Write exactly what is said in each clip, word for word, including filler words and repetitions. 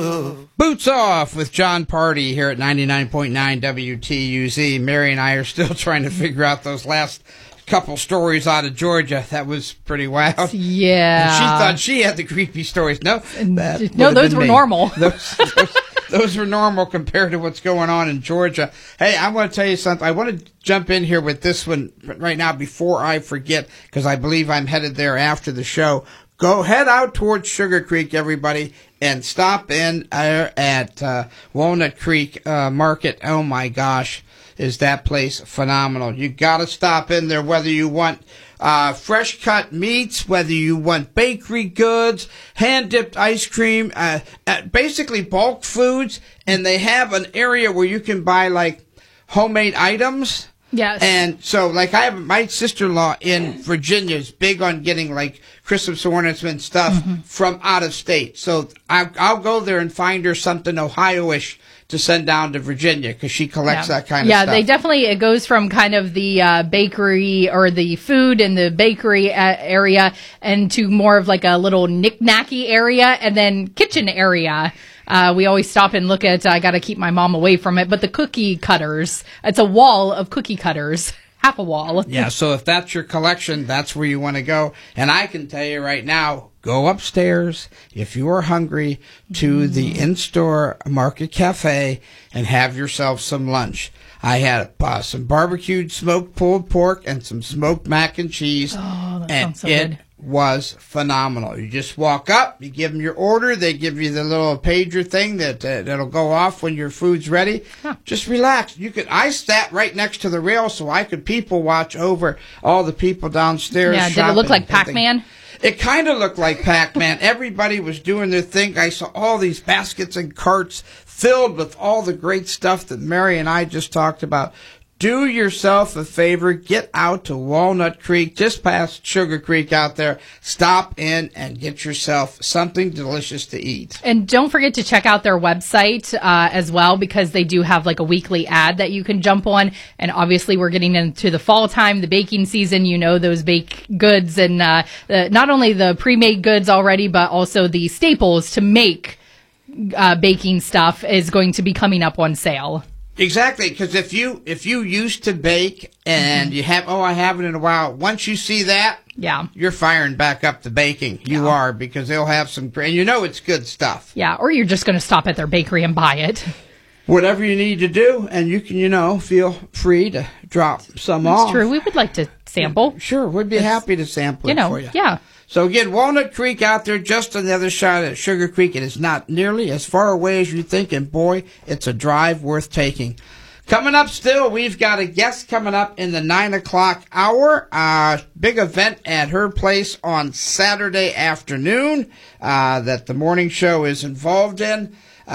Boots Off with John Party here at ninety-nine point nine W T U Z. Mary and I are still trying to figure out those last couple stories out of Georgia. That was pretty wild. Yeah. And she thought she had the creepy stories. No, that no, those were me. normal. Those, those, those were normal compared to what's going on in Georgia. Hey, I want to tell you something. I want to jump in here with this one right now before I forget, because I believe I'm headed there after the show. Go head out towards Sugar Creek, everybody, and stop in uh, at uh, Walnut Creek uh, Market. Oh my gosh, is that place phenomenal? You got to stop in there, whether you want uh, fresh cut meats, whether you want bakery goods, hand dipped ice cream, uh, uh, basically bulk foods, and they have an area where you can buy like homemade items. Yes. And so, like, I have my sister-in-law in Virginia is big on getting, like, Christmas ornaments stuff mm-hmm. from out of state. So I, I'll go there and find her something Ohio-ish to send down to Virginia because she collects yeah. that kind yeah, of stuff. Yeah, they definitely, it goes from kind of the uh, bakery or the food and the bakery uh, area and to more of like a little knick-knacky area and then kitchen area. Uh, we always stop and look at, I got to keep my mom away from it, but the cookie cutters, it's a wall of cookie cutters, half a wall. Yeah, so if that's your collection, that's where you want to go. And I can tell you right now, go upstairs if you are hungry to the in-store Market Cafe and have yourself some lunch. I had uh, some barbecued smoked pulled pork and some smoked mac and cheese. Oh, that and sounds so it good. was phenomenal. You just walk up, you give them your order, they give you the little pager thing that uh, that'll go off when your food's ready. Huh. Just relax. You could. I sat right next to the rail so I could people watch over all the people downstairs. Yeah, did it look like Pac-Man? It kind of looked like Pac-Man. Everybody was doing their thing. I saw all these baskets and carts filled with all the great stuff that Mary and I just talked about. Do yourself a favor. Get out to Walnut Creek, just past Sugar Creek out there. Stop in and get yourself something delicious to eat. And don't forget to check out their website uh, as well, because they do have like a weekly ad that you can jump on. And obviously we're getting into the fall time, the baking season. You know, those baked goods and uh, the, not only the pre-made goods already, but also the staples to make uh, baking stuff is going to be coming up on sale. Exactly, because if you if you used to bake and mm-hmm. you have, oh, I haven't in a while, once you see that, yeah, you're firing back up the baking. You yeah. are, because they'll have some, and you know it's good stuff. Yeah, or you're just going to stop at their bakery and buy it. Whatever you need to do, and you can, you know, feel free to drop some That's off. That's true. We would like to sample. Sure, we'd be it's, happy to sample you it know, for you. Yeah. So again, Walnut Creek out there, just on the other side of Sugar Creek. It is not nearly as far away as you think, and boy, it's a drive worth taking. Coming up still, we've got a guest coming up in the nine o'clock hour. Uh, big event at her place on Saturday afternoon uh, that the morning show is involved in.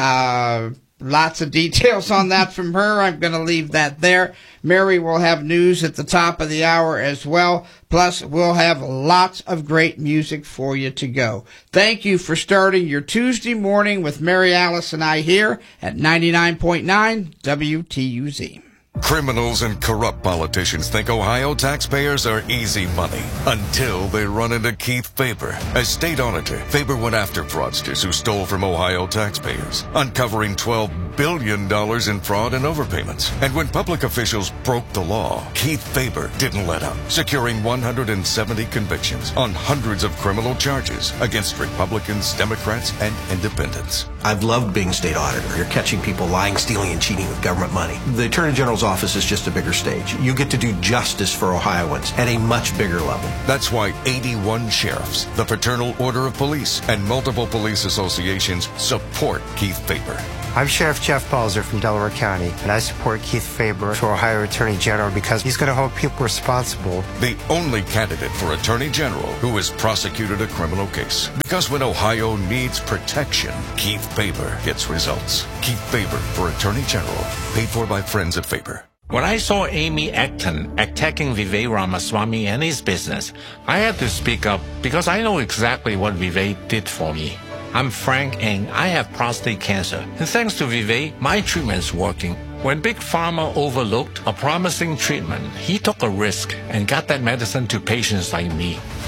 Uh, lots of details on that from her. I'm going to leave that there. Mary will have news at the top of the hour as well. Plus, we'll have lots of great music for you to go. Thank you for starting your Tuesday morning with Mary Alice and I here at ninety-nine point nine W T U Z. Criminals and corrupt politicians think Ohio taxpayers are easy money until they run into Keith Faber. As state auditor, Faber went after fraudsters who stole from Ohio taxpayers, uncovering twelve billion dollars in fraud and overpayments. And when public officials broke the law, Keith Faber didn't let up, securing one hundred seventy convictions on hundreds of criminal charges against Republicans, Democrats, and independents. I've loved being state auditor. You're catching people lying, stealing, and cheating with government money. The Attorney General's office is just a bigger stage. You get to do justice for Ohioans at a much bigger level. That's why eighty-one sheriffs, the Fraternal Order of Police, and multiple police associations support Keith Faber. I'm Sheriff Jeff Balzer from Delaware County, and I support Keith Faber for Ohio Attorney General because he's going to hold people responsible. The only candidate for Attorney General who has prosecuted a criminal case. Because when Ohio needs protection, Keith Faber gets results. Keith Faber for Attorney General, paid for by friends at Faber. When I saw Amy Acton attacking Vivek Ramaswamy and his business, I had to speak up because I know exactly what Vivek did for me. I'm Frank, and I have prostate cancer. And thanks to Vivek, my treatment's working. When Big Pharma overlooked a promising treatment, he took a risk and got that medicine to patients like me.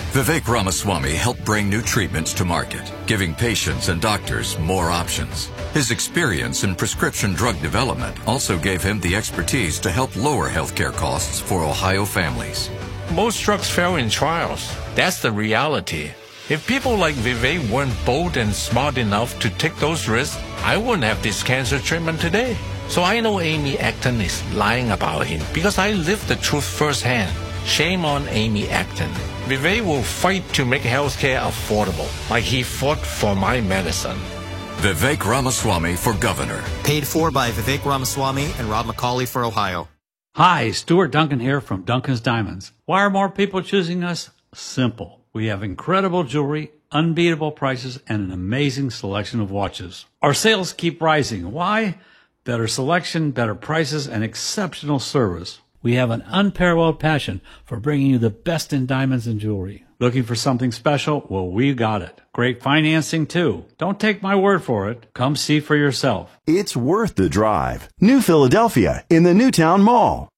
Vivek Ramaswamy helped bring new treatments to market, giving patients and doctors more options. His experience in prescription drug development also gave him the expertise to help lower healthcare costs for Ohio families. Most drugs fail in trials. That's the reality. If people like Vivek weren't bold and smart enough to take those risks, I wouldn't have this cancer treatment today. So I know Amy Acton is lying about him because I lived the truth firsthand. Shame on Amy Acton. Vivek will fight to make healthcare affordable, like he fought for my medicine. Vivek Ramaswamy for governor. Paid for by Vivek Ramaswamy and Rob McCauley for Ohio. Hi, Stuart Duncan here from Duncan's Diamonds. Why are more people choosing us? Simple. We have incredible jewelry, unbeatable prices, and an amazing selection of watches. Our sales keep rising. Why? Better selection, better prices, and exceptional service. We have an unparalleled passion for bringing you the best in diamonds and jewelry. Looking for something special? Well, we got it. Great financing, too. Don't take my word for it. Come see for yourself. It's worth the drive. New Philadelphia in the Newtown Mall.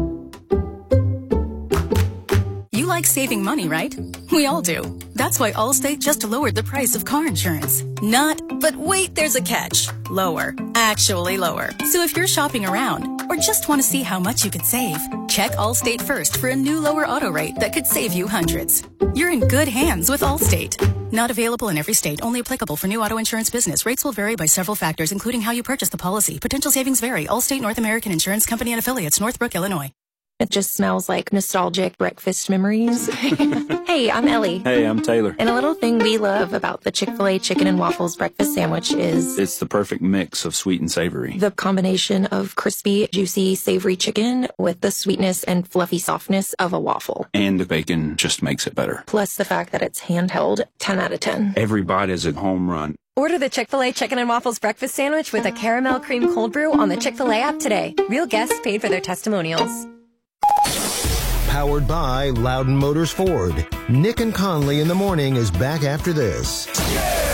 You like saving money, right? We all do. That's why Allstate just lowered the price of car insurance. Not, but wait, there's a catch. Lower. Actually lower. So if you're shopping around or just want to see how much you could save, check Allstate first for a new lower auto rate that could save you hundreds. You're in good hands with Allstate. Not available in every state. Only applicable for new auto insurance business. Rates will vary by several factors, including how you purchase the policy. Potential savings vary. Allstate North American Insurance Company and Affiliates, Northbrook, Illinois. It just smells like nostalgic breakfast memories. Hey, I'm Ellie. Hey, I'm Taylor. And a little thing we love about the Chick-fil-A Chicken and Waffles breakfast sandwich is... it's the perfect mix of sweet and savory. The combination of crispy, juicy, savory chicken with the sweetness and fluffy softness of a waffle. And the bacon just makes it better. Plus the fact that it's handheld, ten out of ten. Every bite is a home run. Order the Chick-fil-A Chicken and Waffles breakfast sandwich with a caramel cream cold brew on the Chick-fil-A app today. Real guests paid for their testimonials. Powered by Loudon Motors Ford. Nick and Conley in the morning is back after this.